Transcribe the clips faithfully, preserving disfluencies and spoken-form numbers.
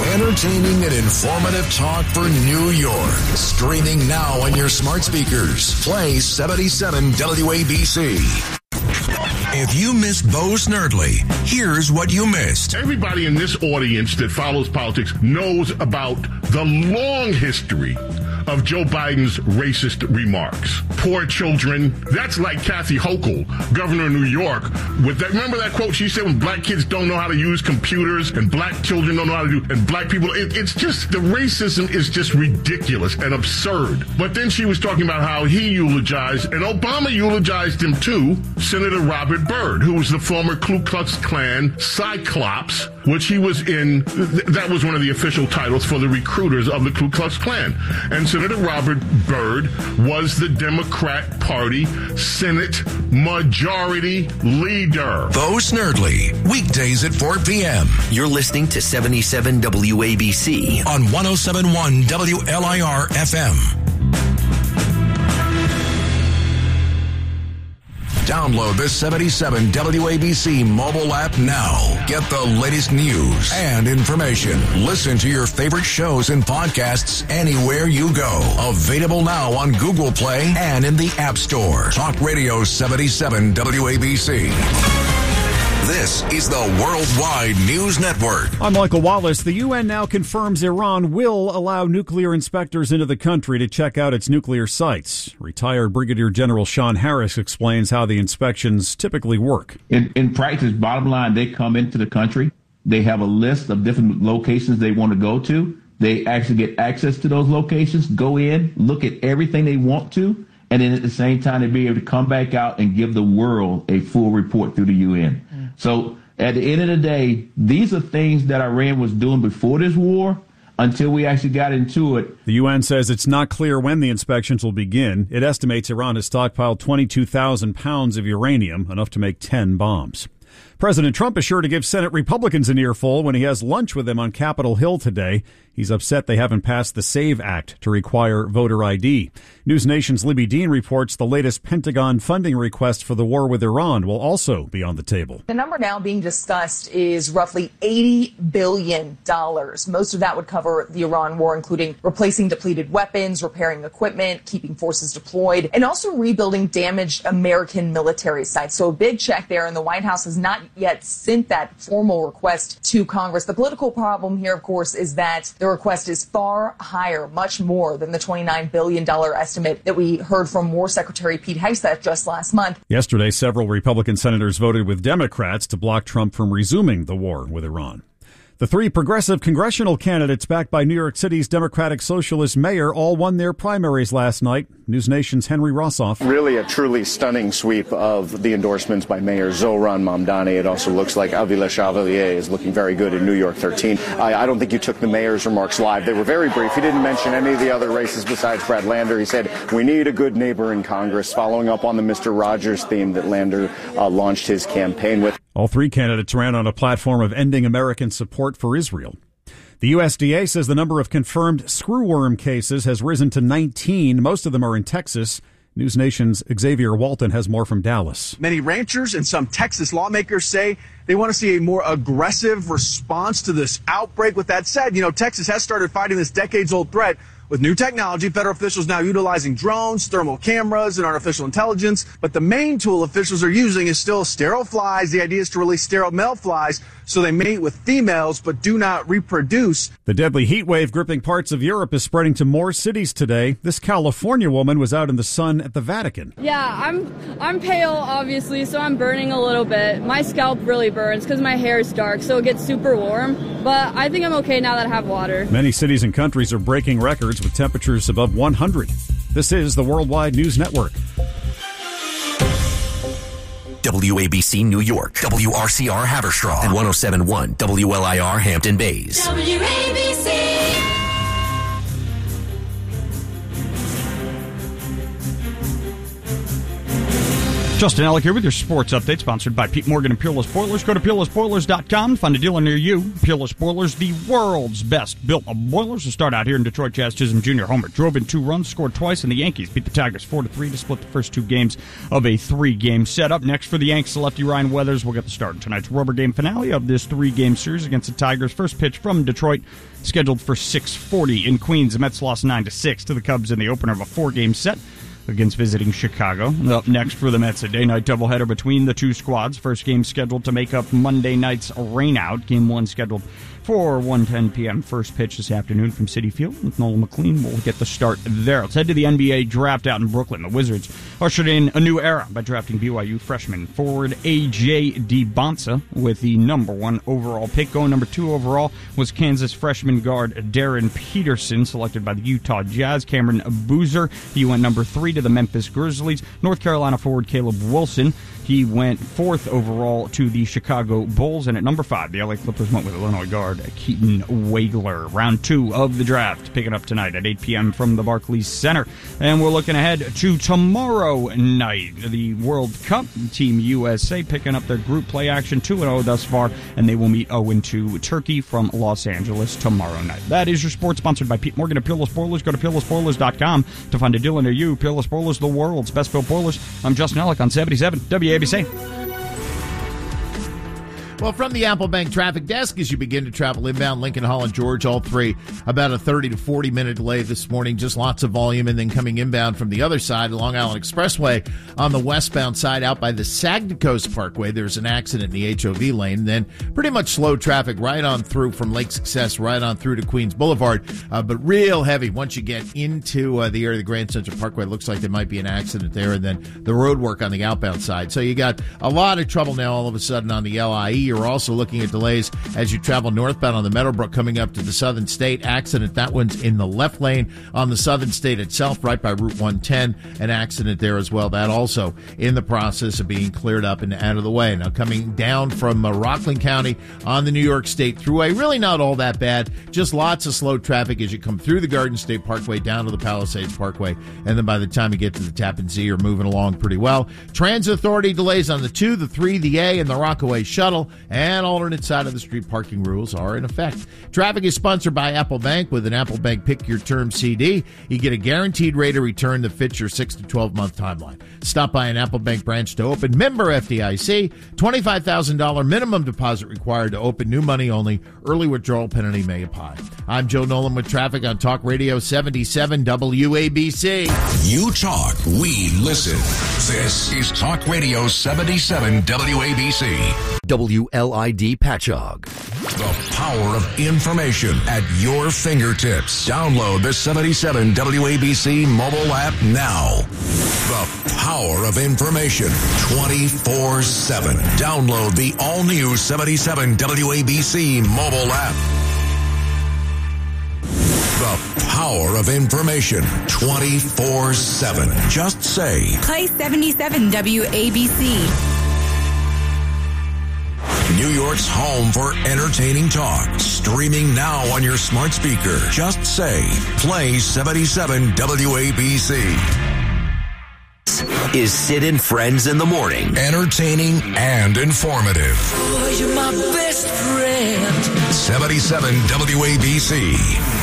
Entertaining and informative talk for New York. Streaming now on your smart speakers. Play seventy-seven W A B C. If you missed Bo Snerdley, here's what you missed. Everybody in this audience that follows politics knows about the long history of Joe Biden's racist remarks. Poor children. That's like Kathy Hochul, governor of New York. With that, remember that quote she said when black kids don't know how to use computers and black children don't know how to do, and black people, it, it's just, the racism is just ridiculous and absurd. But then she was talking about how he eulogized, and Obama eulogized him too, Senator Robert Byrd, who was the former Ku Klux Klan Cyclops, which he was in, th- that was one of the official titles for the recruiters of the Ku Klux Klan. And Senator Robert Byrd was the Democrat Party Senate Majority Leader. Bo Snerdley, weekdays at four p.m. You're listening to seventy-seven W A B C on one oh seven point one W L I R F M. Download the seventy-seven W A B C mobile app now. Get the latest news and information. Listen to your favorite shows and podcasts anywhere you go. Available now on Google Play and in the App Store. Talk Radio seventy-seven W A B C. This is the Worldwide News Network. I'm Michael Wallace. The U N now confirms Iran will allow nuclear inspectors into the country to check out its nuclear sites. Retired Brigadier General Sean Harris explains how the inspections typically work. In, in practice, bottom line, they come into the country. They have a list of different locations they want to go to. They actually get access to those locations, go in, look at everything they want to, and then at the same time, they'll be able to come back out and give the world a full report through the U N. So at the end of the day, these are things that Iran was doing before this war until we actually got into it. The U N says it's not clear when the inspections will begin. It estimates Iran has stockpiled twenty-two thousand pounds of uranium, enough to make ten bombs. President Trump is sure to give Senate Republicans an earful when he has lunch with them on Capitol Hill today. He's upset they haven't passed the SAVE Act to require voter I D. News Nation's Libby Dean reports the latest Pentagon funding request for the war with Iran will also be on the table. The number now being discussed is roughly eighty billion dollars. Most of that would cover the Iran war, including replacing depleted weapons, repairing equipment, keeping forces deployed, and also rebuilding damaged American military sites. So a big check there, and the White House has not yet sent that formal request to Congress. The political problem here, of course, is that the request is far higher, much more than the twenty-nine billion dollars estimate that we heard from War Secretary Pete Hegseth just last month. Yesterday, several Republican senators voted with Democrats to block Trump from resuming the war with Iran. The three progressive congressional candidates backed by New York City's Democratic Socialist mayor all won their primaries last night. News Nation's Henry Rossoff. Really a truly stunning sweep of the endorsements by Mayor Zohran Mamdani. It also looks like Avi LeChavalier is looking very good in New York thirteen. I, I don't think you took the mayor's remarks live. They were very brief. He didn't mention any of the other races besides Brad Lander. He said, we need a good neighbor in Congress, following up on the Mister Rogers theme that Lander uh, launched his campaign with. All three candidates ran on a platform of ending American support for Israel. The U S D A says the number of confirmed screwworm cases has risen to nineteen. Most of them are in Texas. News Nation's Xavier Walton has more from Dallas. Many ranchers and some Texas lawmakers say they want to see a more aggressive response to this outbreak. With that said, you know, Texas has started fighting this decades-old threat with new technology. Federal officials now utilizing drones, thermal cameras, and artificial intelligence. But the main tool officials are using is still sterile flies. The idea is to release sterile male flies so they mate with females but do not reproduce. The deadly heat wave gripping parts of Europe is spreading to more cities today. This California woman was out in the sun at the Vatican. Yeah, I'm I'm pale, obviously, so I'm burning a little bit. My scalp really burns because my hair is dark, so it gets super warm. But I think I'm okay now that I have water. Many cities and countries are breaking records with temperatures above one hundred. This is the Worldwide News Network. W A B C New York, W R C R Haverstraw, and one oh seven point one W L I R Hampton Bays. W A B C. Justin Ellick here with your sports update, sponsored by Pete Morgan and Peerless Boilers. Go to peerless boilers dot com to find a dealer near you. Peerless Boilers, the world's best built boilers. To start out here in Detroit, Jazz Chisholm Junior homer drove in two runs, scored twice, and the Yankees beat the Tigers four to three to split the first two games of a three-game setup. Next for the Yanks, the lefty Ryan Weathers will get the start in tonight's rubber game finale of this three-game series against the Tigers. First pitch from Detroit, scheduled for six forty in Queens. The Mets lost nine to six to the Cubs in the opener of a four-game set against visiting Chicago. Up next for the Mets, a day-night doubleheader between the two squads. First game scheduled to make up Monday night's rainout. Game one scheduled for one ten p.m. First pitch this afternoon from Citi Field. With Nolan McLean will get the start there. Let's head to the N B A draft out in Brooklyn. The Wizards ushered in a new era by drafting B Y U freshman forward A J DeBonsa with the number one overall pick. Going number two overall was Kansas freshman guard Darren Peterson, selected by the Utah Jazz. Cameron Boozer, he went number three to the Memphis Grizzlies. North Carolina forward Caleb Wilson, he went fourth overall to the Chicago Bulls. And at number five, the L A Clippers went with Illinois guard Keaton Wagler. Round two of the draft picking up tonight at eight p.m. from the Barclays Center. And we're looking ahead to tomorrow night. The World Cup, Team U S A picking up their group play action, two and oh thus far, and they will meet oh and two Turkey from Los Angeles tomorrow night. That is your sports, sponsored by Pete Morgan of Peerless Boilers. Go to peerless boilers dot com to find a dealer near you. Peerless Boilers, the world's best built boilers. I'm Justin Ellick on seventy-seven W A B C. Well, from the Apple Bank traffic desk, as you begin to travel inbound, Lincoln, Holland, George, all three, about a thirty to forty minute delay this morning, just lots of volume. And then coming inbound from the other side, Long Island Expressway on the westbound side out by the Saginaw Coast Parkway, there's an accident in the H O V lane. Then pretty much slow traffic right on through from Lake Success, right on through to Queens Boulevard, uh, but real heavy once you get into uh, the area of the Grand Central Parkway. It looks like there might be an accident there, and then the road work on the outbound side. So you got a lot of trouble now all of a sudden on the L I E. You're also looking at delays as you travel northbound on the Meadowbrook coming up to the Southern State. Accident, that one's in the left lane on the Southern State itself, right by Route one ten. An accident there as well. That also in the process of being cleared up and out of the way. Now coming down from uh, Rockland County on the New York State Thruway, really not all that bad. Just lots of slow traffic as you come through the Garden State Parkway down to the Palisades Parkway. And then by the time you get to the Tappan Zee, you're moving along pretty well. Transit Authority delays on the two, the three, the A, and the Rockaway Shuttle. And alternate side of the street parking rules are in effect. Traffic is sponsored by Apple Bank. With an Apple Bank Pick Your Term C D, you get a guaranteed rate of return that fits your six to twelve month timeline. Stop by an Apple Bank branch to open. Member F D I C. twenty-five thousand dollars minimum deposit required to open. New money only. Early withdrawal penalty may apply. I'm Joe Nolan with traffic on Talk Radio seventy-seven W A B C. You talk, we listen. This is Talk Radio seventy-seven W A B C. W L I D Patchogue. The power of information at your fingertips. Download the seventy-seven W A B C mobile app now. The power of information twenty-four seven. Download the all-new seventy-seven W A B C mobile app. The power of information twenty-four seven. Just say, play seventy-seven W A B C. New York's home for entertaining talk. Streaming now on your smart speaker. Just say, play seventy-seven W A B C. Is Sid and Friends in the Morning. Entertaining and informative. Oh, you're my best friend. seventy-seven W A B C.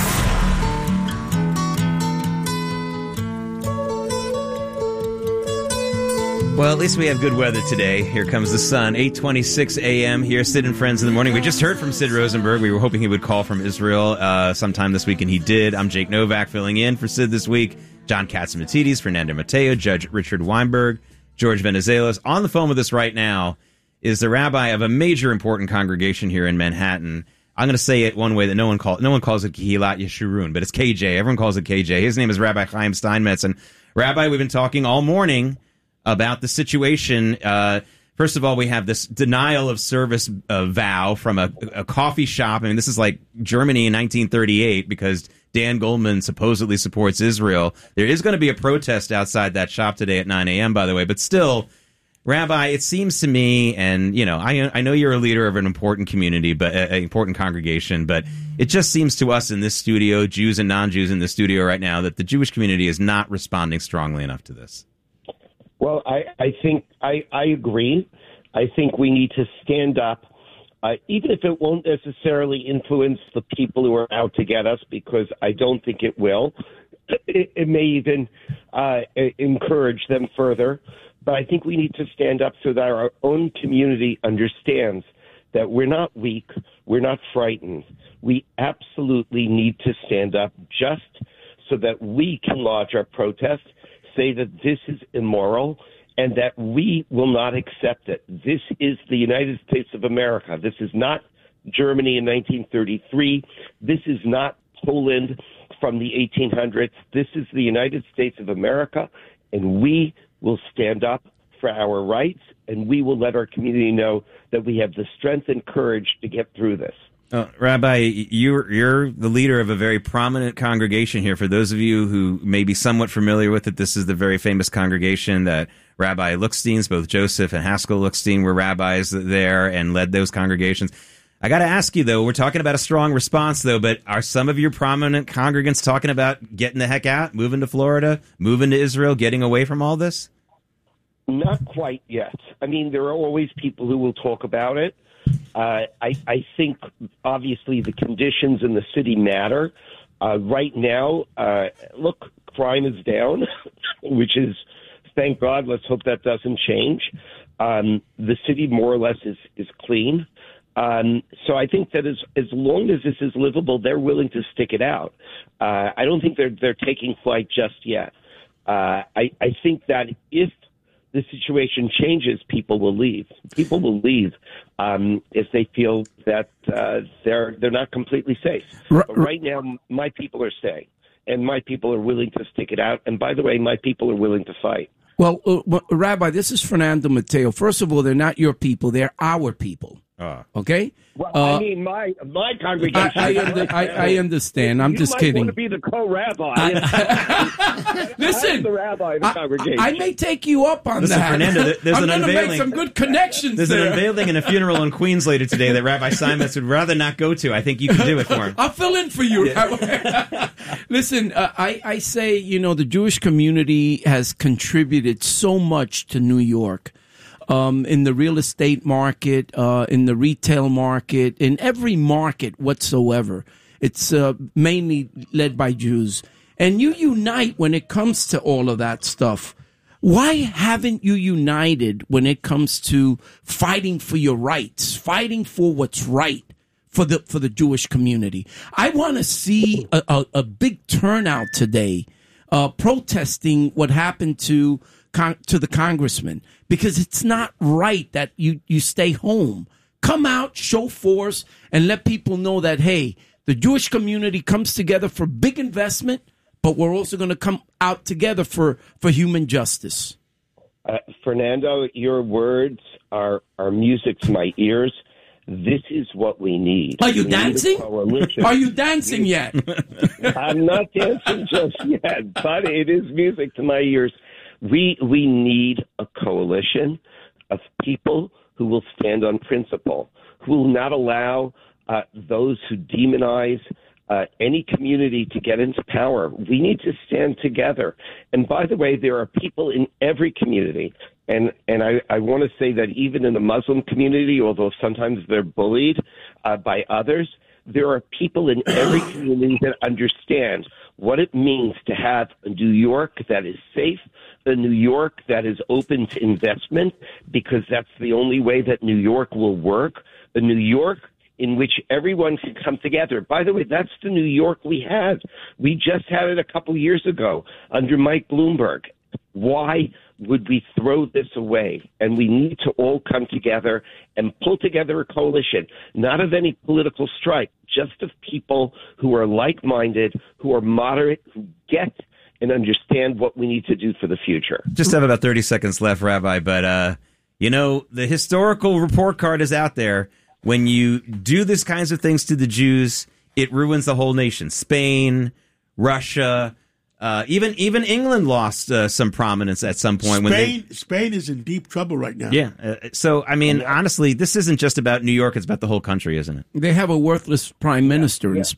Well, at least we have good weather today. Here comes the sun. eight twenty-six a.m. here, Sid and Friends in the Morning. We just heard from Sid Rosenberg. We were hoping he would call from Israel uh, sometime this week, and he did. I'm Jake Novak filling in for Sid this week. John Katzimatidis, Fernando Mateo, Judge Richard Weinberg, George Venizelos. On the phone with us right now is the rabbi of a major important congregation here in Manhattan. I'm going to say it one way that no one calls no one calls it Kehilat Yeshurun, but it's K J. Everyone calls it K J. His name is Rabbi Chaim Steinmetz. And Rabbi, we've been talking all morning about the situation. Uh, first of all, we have this denial of service uh, vow from a, a coffee shop. I mean, this is like Germany in nineteen thirty-eight because Dan Goldman supposedly supports Israel. There is going to be a protest outside that shop today at nine a.m., by the way. But still, Rabbi, it seems to me, and, you know, I I know you're a leader of an important community, but uh, an important congregation, but it just seems to us in this studio, Jews and non-Jews in the studio right now, that the Jewish community is not responding strongly enough to this. Well, I, I think I, I agree. I think we need to stand up, uh, even if it won't necessarily influence the people who are out to get us, because I don't think it will. It, it may even uh, encourage them further. But I think we need to stand up so that our own community understands that we're not weak, we're not frightened. We absolutely need to stand up just so that we can lodge our protest, say that this is immoral, and that we will not accept it. This is the United States of America. This is not Germany in nineteen thirty-three. This is not Poland from the eighteen hundreds. This is the United States of America, and we will stand up for our rights, and we will let our community know that we have the strength and courage to get through this. Uh, Rabbi, you're, you're the leader of a very prominent congregation here. For those of you who may be somewhat familiar with it, this is the very famous congregation that Rabbi Lookstein's, both Joseph and Haskell Lookstein were rabbis there and led those congregations. I got to ask you, though, we're talking about a strong response, though, but are some of your prominent congregants talking about getting the heck out, moving to Florida, moving to Israel, getting away from all this? Not quite yet. I mean, there are always people who will talk about it. Uh, I, I think, obviously, the conditions in the city matter. Uh, right now, uh, look, crime is down, which is, thank God, let's hope that doesn't change. Um, the city, more or less, is, is clean. Um, so I think that as, as long as this is livable, they're willing to stick it out. Uh, I don't think they're, they're taking flight just yet. Uh, I, I think that if the situation changes, people will leave. People will leave um, if they feel that uh, they're they're not completely safe. R- but right now, my people are staying, and my people are willing to stick it out. And by the way, my people are willing to fight. Well, uh, well Rabbi, this is Fernando Mateo. First of all, they're not your people; they're our people. Uh. Okay. Well, uh, I mean, my my congregation. I, I, under, I, I understand. I'm you just might kidding. Want to be the co-rabbi? Listen, I'm the rabbi of the I, congregation. I may take you up on Listen, that. Fernando, there- there's I'm an gonna unveiling. make some good connections. There's there. an unveiling and a funeral in Queens later today that Rabbi Simons would rather not go to. I think you can do it for him. I'll fill in for you. Rabbi. Listen, uh, I, I say, you know, the Jewish community has contributed so much to New York. Um, in the real estate market, uh, in the retail market, in every market whatsoever. It's uh, mainly led by Jews. And you unite when it comes to all of that stuff. Why haven't you united when it comes to fighting for your rights, fighting for what's right for the for the Jewish community? I want to see a, a, a big turnout today uh, protesting what happened to con- to the congressman, because it's not right that you, you stay home. Come out, show force, and let people know that, hey, the Jewish community comes together for big investment, but we're also going to come out together for, for human justice. Uh, Fernando, your words are, are music to my ears. This is what we need. Are you we dancing? Are you dancing yet? I'm not dancing just yet, but it is music to my ears. We we need a coalition of people who will stand on principle, who will not allow uh, those who demonize uh, any community to get into power. We need to stand together. And by the way, there are people in every community. And and I, I want to say that even in the Muslim community, although sometimes they're bullied uh, by others, there are people in every community that understand what it means to have a New York that is safe, a New York that is open to investment, because that's the only way that New York will work, a New York in which everyone can come together. By the way, that's the New York we had. We just had it a couple years ago under Mike Bloomberg. Why would we throw this away? And we need to all come together and pull together a coalition, not of any political stripe, just of people who are like-minded, who are moderate, who get and understand what we need to do for the future. Just have about thirty seconds left, Rabbi, but, uh, you know, the historical report card is out there. When you do these kinds of things to the Jews, it ruins the whole nation. Spain, Russia, uh, even even England lost uh, some prominence at some point. Spain, when they, Spain is in deep trouble right now. Yeah. Uh, so, I mean, honestly, this isn't just about New York. It's about the whole country, isn't it? They have a worthless prime minister in Spain.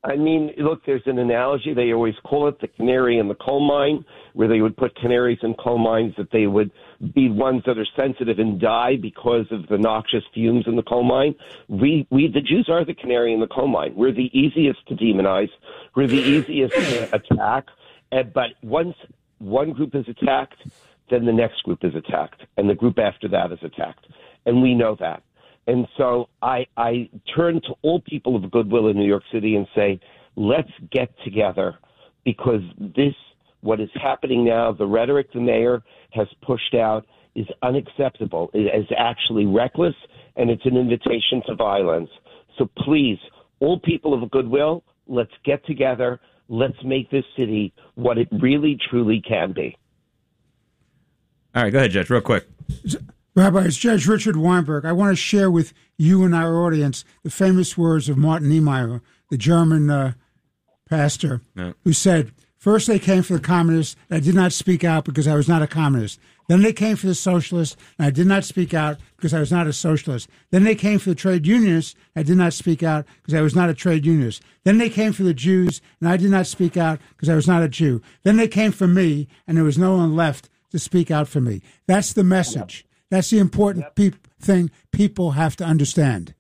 I mean, look, there's an analogy. They always call it the canary in the coal mine, where they would put canaries in coal mines that they would be ones that are sensitive and die because of the noxious fumes in the coal mine. We, we, the Jews are the canary in the coal mine. We're the easiest to demonize. We're the easiest to attack. And, but once one group is attacked, then the next group is attacked, and the group after that is attacked. And we know that. And so I, I turn to all people of goodwill in New York City and say, let's get together, because this, what is happening now, the rhetoric the mayor has pushed out is unacceptable. It is actually reckless, and it's an invitation to violence. So please, all people of goodwill, let's get together. Let's make this city what it really, truly can be. All right, go ahead, Judge, real quick. Rabbi, it's Judge Richard Weinberg. I want to share with you and our audience the famous words of Martin Niemeyer, the German uh, pastor, no. who said, first they came for the communists, and I did not speak out because I was not a communist. Then they came for the socialists, and I did not speak out because I was not a socialist. Then they came for the trade unionists, and I did not speak out because I was not a trade unionist. Then they came for the Jews, and I did not speak out because I was not a Jew. Then they came for me, and there was no one left to speak out for me. That's the message. That's the important yep. pe- thing people have to understand.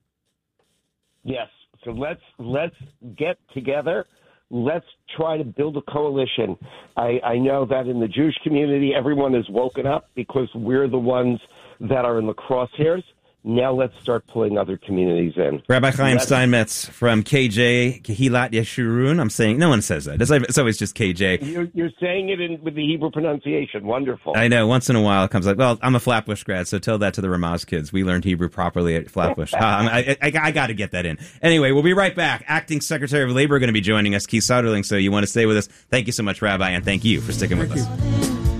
Yes. So let's let's get together. Let's try to build a coalition. I, I know that in the Jewish community, everyone is woken up because we're the ones that are in the crosshairs. Now let's start pulling other communities in. Rabbi Chaim That's- Steinmetz from K J, Kehilat Yeshurun. I'm saying, no one says that. It's, it's always just K J. You're, you're saying it in, with the Hebrew pronunciation. Wonderful. I know. Once in a while it comes like, well, I'm a Flatbush grad, so tell that to the Ramaz kids. We learned Hebrew properly at Flatbush. uh, I, I, I got to get that in. Anyway, we'll be right back. Acting Secretary of Labor going to be joining us, Keith Soderling, so you want to stay with us. Thank you so much, Rabbi, and thank you for sticking thank with you. us.